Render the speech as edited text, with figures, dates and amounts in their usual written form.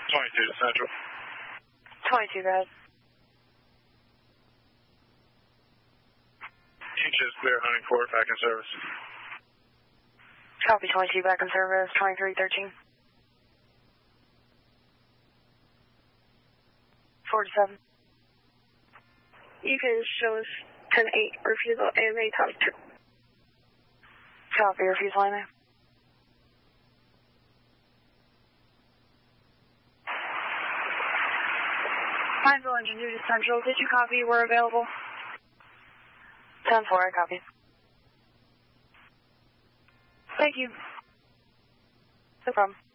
22 to Central. 22, go ahead. Inches clear, Hunting Court, back in service. Copy 22, back in service, 2313. 47. You can show us 10-8, refusal AMA top 2. Copy, refusal AMA. Pineville Engine 2 to Central, did you copy? We're available. 10-4, I copy. Thank you. No problem.